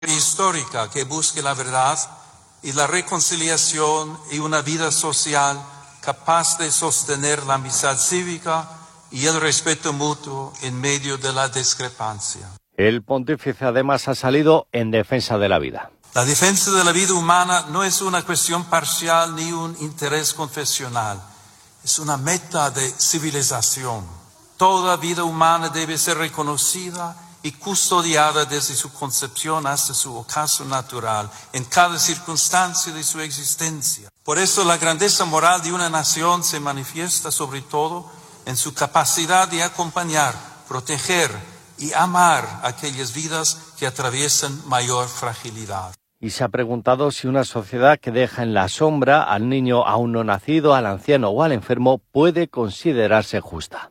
histórica que busque la verdad y la reconciliación y una vida social capaz de sostener la amistad cívica y el respeto mutuo en medio de la discrepancia. El pontífice además ha salido en defensa de la vida. La defensa de la vida humana no es una cuestión parcial ni un interés confesional, es una meta de civilización. Toda vida humana debe ser reconocida y custodiada desde su concepción hasta su ocaso natural, en cada circunstancia de su existencia. Por eso la grandeza moral de una nación se manifiesta sobre todo en su capacidad de acompañar, proteger y amar aquellas vidas que atraviesan mayor fragilidad. Y se ha preguntado si una sociedad que deja en la sombra al niño aún no nacido, al anciano o al enfermo puede considerarse justa.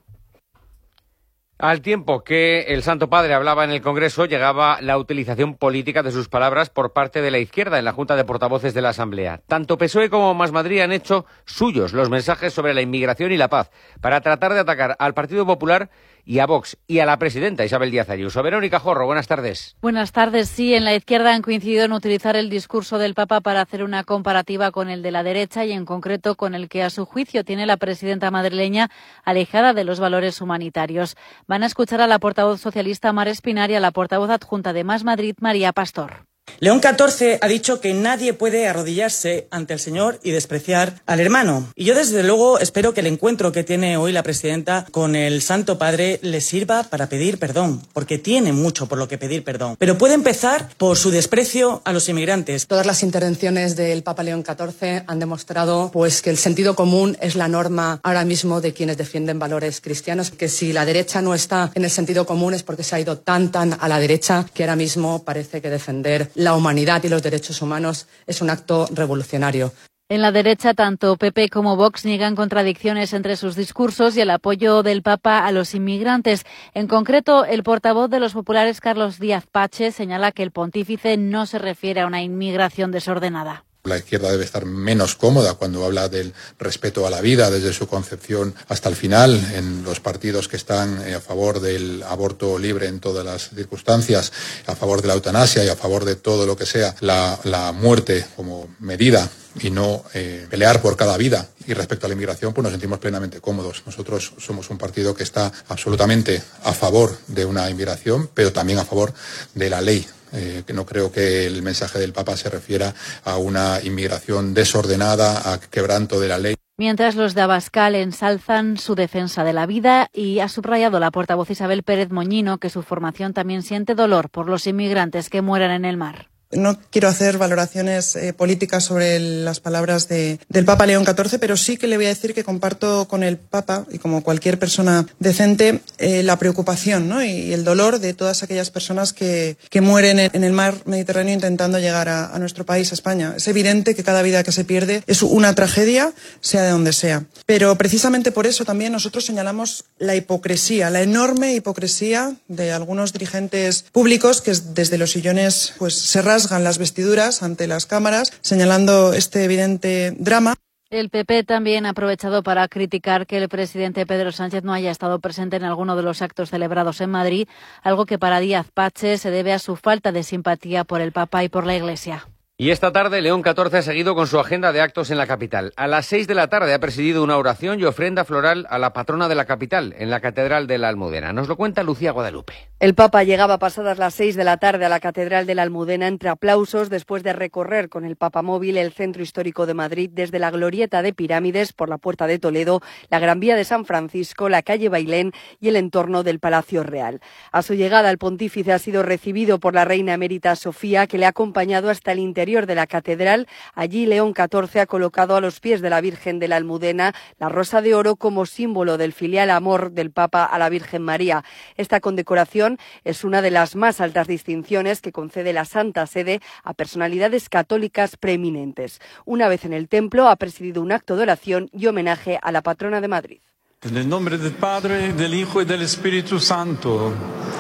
Al tiempo que el Santo Padre hablaba en el Congreso, llegaba la utilización política de sus palabras por parte de la izquierda en la Junta de Portavoces de la Asamblea. Tanto PSOE como Más Madrid han hecho suyos los mensajes sobre la inmigración y la paz para tratar de atacar al Partido Popular y a Vox y a la presidenta Isabel Díaz Ayuso. Verónica Jorro, buenas tardes. Buenas tardes. Sí, en la izquierda han coincidido en utilizar el discurso del Papa para hacer una comparativa con el de la derecha y en concreto con el que a su juicio tiene la presidenta madrileña alejada de los valores humanitarios. Van a escuchar a la portavoz socialista Mar Espinar y a la portavoz adjunta de Más Madrid, María Pastor. León XIV ha dicho que nadie puede arrodillarse ante el Señor y despreciar al hermano. Y yo desde luego espero que el encuentro que tiene hoy la presidenta con el Santo Padre le sirva para pedir perdón, porque tiene mucho por lo que pedir perdón. Pero puede empezar por su desprecio a los inmigrantes. Todas las intervenciones del Papa León XIV han demostrado que el sentido común es la norma ahora mismo de quienes defienden valores cristianos, que si la derecha no está en el sentido común es porque se ha ido tan a la derecha que ahora mismo parece que defender la humanidad y los derechos humanos es un acto revolucionario. En la derecha, tanto PP como Vox niegan contradicciones entre sus discursos y el apoyo del Papa a los inmigrantes. En concreto, el portavoz de los populares, Carlos Díaz Pache, señala que el pontífice no se refiere a una inmigración desordenada. La izquierda debe estar menos cómoda cuando habla del respeto a la vida desde su concepción hasta el final, en los partidos que están a favor del aborto libre en todas las circunstancias, a favor de la eutanasia y a favor de todo lo que sea la muerte como medida y no pelear por cada vida. Y respecto a la inmigración, pues nos sentimos plenamente cómodos. Nosotros somos un partido que está absolutamente a favor de una inmigración, pero también a favor de la ley. Que no creo que el mensaje del Papa se refiera a una inmigración desordenada, a quebranto de la ley. Mientras los de Abascal ensalzan su defensa de la vida y ha subrayado la portavoz Isabel Pérez Moñino que su formación también siente dolor por los inmigrantes que mueran en el mar. No quiero hacer valoraciones políticas sobre las palabras del Papa León XIV, pero sí que le voy a decir que comparto con el Papa y como cualquier persona decente la preocupación, ¿no? y el dolor de todas aquellas personas que mueren en el mar Mediterráneo intentando llegar a nuestro país, a España. Es evidente que cada vida que se pierde es una tragedia, sea de donde sea. Pero precisamente por eso también nosotros señalamos la hipocresía, la enorme hipocresía de algunos dirigentes públicos que desde los sillones se rasgan las vestiduras ante las cámaras, señalando este evidente drama. El PP también ha aprovechado para criticar que el presidente Pedro Sánchez no haya estado presente en alguno de los actos celebrados en Madrid, algo que para Díaz Pache se debe a su falta de simpatía por el Papa y por la Iglesia. Y esta tarde León XIV ha seguido con su agenda de actos en la capital. A las 6 de la tarde ha presidido una oración y ofrenda floral a la patrona de la capital, en la Catedral de la Almudena. Nos lo cuenta Lucía Guadalupe. El Papa llegaba pasadas las 6 de la tarde a la Catedral de la Almudena entre aplausos después de recorrer con el Papamóvil el centro histórico de Madrid desde la Glorieta de Pirámides por la Puerta de Toledo, la Gran Vía de San Francisco, la calle Bailén y el entorno del Palacio Real. A su llegada el pontífice ha sido recibido por la reina emérita Sofía, que le ha acompañado hasta el interior de la catedral. Allí León XIV ha colocado a los pies de la Virgen de la Almudena la rosa de oro como símbolo del filial amor del Papa a la Virgen María. Esta condecoración es una de las más altas distinciones que concede la Santa Sede a personalidades católicas preeminentes. Una vez en el templo ha presidido un acto de oración y homenaje a la patrona de Madrid. En el nombre del Padre, del Hijo y del Espíritu Santo,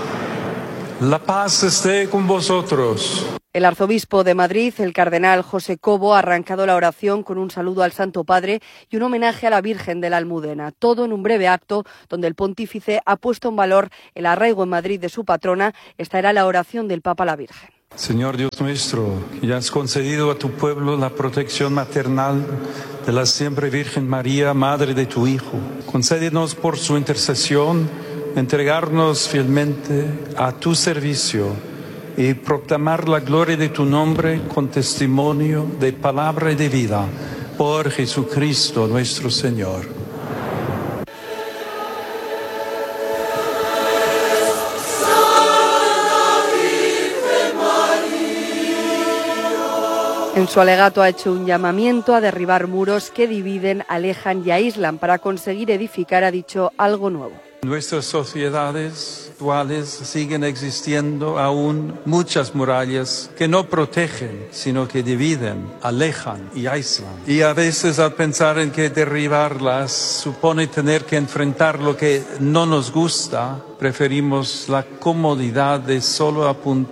la paz esté con vosotros. El arzobispo de Madrid, el cardenal José Cobo, ha arrancado la oración con un saludo al Santo Padre y un homenaje a la Virgen de la Almudena. Todo en un breve acto donde el pontífice ha puesto en valor el arraigo en Madrid de su patrona. Esta era la oración del Papa a la Virgen. Señor Dios nuestro, que has concedido a tu pueblo la protección maternal de la siempre Virgen María, Madre de tu Hijo, concédenos por su intercesión entregarnos fielmente a tu servicio y proclamar la gloria de tu nombre con testimonio de palabra y de vida, por Jesucristo nuestro Señor. En su alegato ha hecho un llamamiento a derribar muros que dividen, alejan y aíslan para conseguir edificar, ha dicho, algo nuevo. En nuestras sociedades actuales siguen existiendo aún muchas murallas que no protegen, sino que dividen, alejan y aíslan. Y a veces al pensar en que derribarlas supone tener que enfrentar lo que no nos gusta, preferimos la comodidad de solo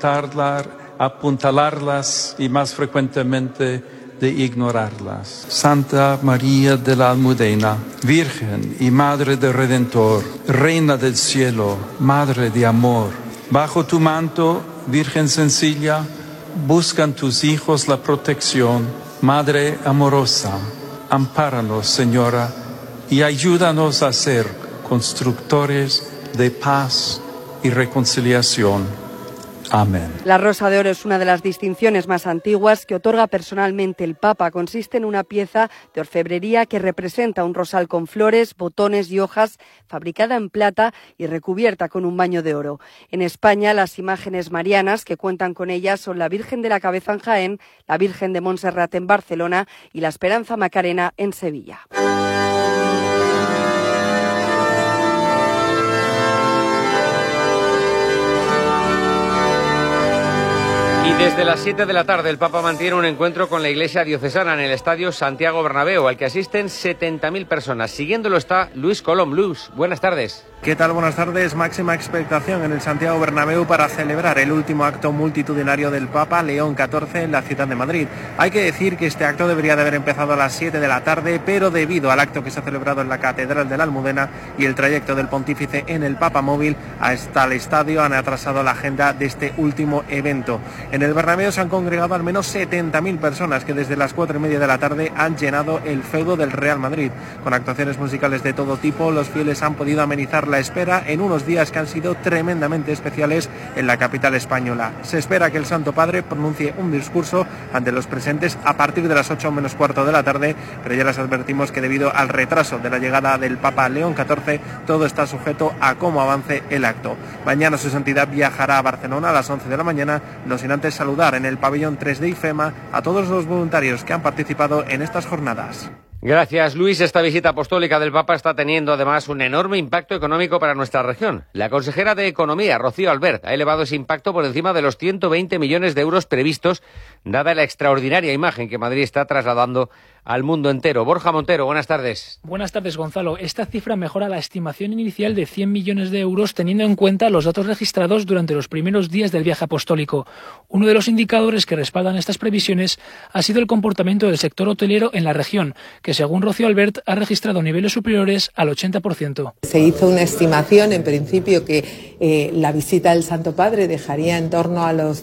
apuntalarlas y más frecuentemente de ignorarlas. Santa María de la Almudena, Virgen y Madre del Redentor, Reina del Cielo, Madre de Amor, bajo tu manto, Virgen sencilla, buscan tus hijos la protección. Madre amorosa, ampáranos, Señora, y ayúdanos a ser constructores de paz y reconciliación. Amén. La Rosa de Oro es una de las distinciones más antiguas que otorga personalmente el Papa. Consiste en una pieza de orfebrería que representa un rosal con flores, botones y hojas, fabricada en plata y recubierta con un baño de oro. En España, las imágenes marianas que cuentan con ella son la Virgen de la Cabeza en Jaén, la Virgen de Montserrat en Barcelona y la Esperanza Macarena en Sevilla. Y desde las 7 de la tarde el Papa mantiene un encuentro con la Iglesia diocesana en el Estadio Santiago Bernabéu, al que asisten 70.000 personas. Siguiéndolo está Luis Colom. Luis, buenas tardes. ¿Qué tal? Buenas tardes. Máxima expectación en el Santiago Bernabéu para celebrar el último acto multitudinario del Papa León XIV en la ciudad de Madrid. Hay que decir que este acto debería de haber empezado a las 7 de la tarde, pero debido al acto que se ha celebrado en la Catedral de la Almudena y el trayecto del pontífice en el Papamóvil hasta el estadio, han atrasado la agenda de este último evento. En el Bernabéu se han congregado al menos 70.000 personas que desde las 4:30 de la tarde han llenado el feudo del Real Madrid. Con actuaciones musicales de todo tipo, los fieles han podido amenizar la espera en unos días que han sido tremendamente especiales en la capital española. Se espera que el Santo Padre pronuncie un discurso ante los presentes a partir de las 8 menos cuarto de la tarde, pero ya les advertimos que debido al retraso de la llegada del Papa León XIV, todo está sujeto a cómo avance el acto. Mañana su santidad viajará a Barcelona a las 11 de la mañana, no sin antes saludar en el pabellón 3 de IFEMA a todos los voluntarios que han participado en estas jornadas. Gracias, Luis. Esta visita apostólica del Papa está teniendo además un enorme impacto económico para nuestra región. La consejera de Economía, Rocío Albert, ha elevado ese impacto por encima de los 120 millones de euros previstos, dada la extraordinaria imagen que Madrid está trasladando al mundo entero. Borja Montero, buenas tardes. Buenas tardes, Gonzalo. Esta cifra mejora la estimación inicial de 100 millones de euros teniendo en cuenta los datos registrados durante los primeros días del viaje apostólico. Uno de los indicadores que respaldan estas previsiones ha sido el comportamiento del sector hotelero en la región, que según Rocío Albert ha registrado niveles superiores al 80%. Se hizo una estimación en principio que la visita del Santo Padre dejaría en torno a los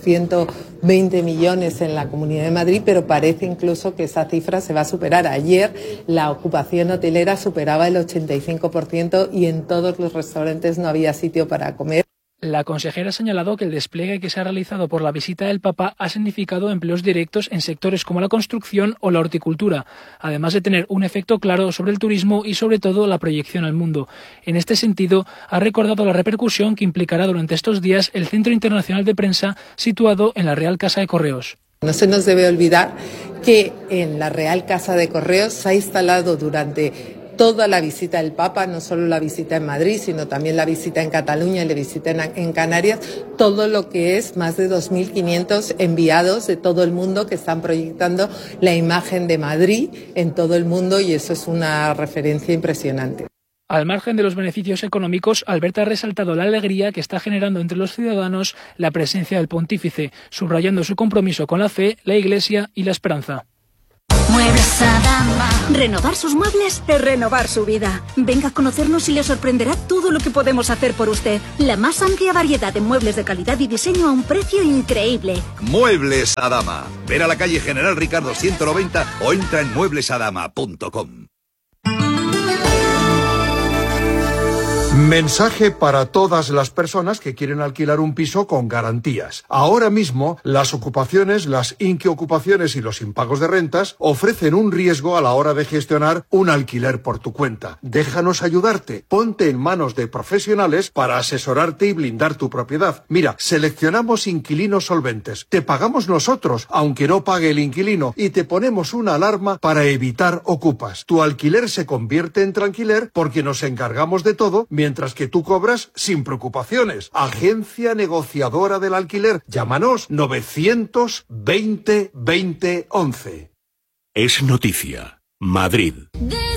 120 millones en la Comunidad de Madrid, pero parece incluso que esa cifra se va a superar. Ayer la ocupación hotelera superaba el 85% y en todos los restaurantes no había sitio para comer. La consejera ha señalado que el despliegue que se ha realizado por la visita del Papa ha significado empleos directos en sectores como la construcción o la horticultura, además de tener un efecto claro sobre el turismo y sobre todo la proyección al mundo. En este sentido, ha recordado la repercusión que implicará durante estos días el Centro Internacional de Prensa situado en la Real Casa de Correos. No se nos debe olvidar que en la Real Casa de Correos se ha instalado durante toda la visita del Papa, no solo la visita en Madrid, sino también la visita en Cataluña y la visita en Canarias, todo lo que es más de 2.500 enviados de todo el mundo que están proyectando la imagen de Madrid en todo el mundo y eso es una referencia impresionante. Al margen de los beneficios económicos, Albert ha resaltado la alegría que está generando entre los ciudadanos la presencia del pontífice, subrayando su compromiso con la fe, la Iglesia y la esperanza. Muebles Adama. Adama. Renovar sus muebles es renovar su vida. Venga a conocernos y le sorprenderá todo lo que podemos hacer por usted. La más amplia variedad de muebles de calidad y diseño a un precio increíble. Muebles Adama. Ven a la calle General Ricardo 190 o entra en mueblesadama.com. Mensaje para todas las personas que quieren alquilar un piso con garantías. Ahora mismo, las ocupaciones, las inquiocupaciones y los impagos de rentas ofrecen un riesgo a la hora de gestionar un alquiler por tu cuenta. Déjanos ayudarte. Ponte en manos de profesionales para asesorarte y blindar tu propiedad. Mira, seleccionamos inquilinos solventes. Te pagamos nosotros, aunque no pague el inquilino, y te ponemos una alarma para evitar ocupas. Tu alquiler se convierte en tranquiler porque nos encargamos de todo, mientras que tú cobras sin preocupaciones. Agencia Negociadora del Alquiler. Llámanos 920 20 11. Es noticia. Madrid.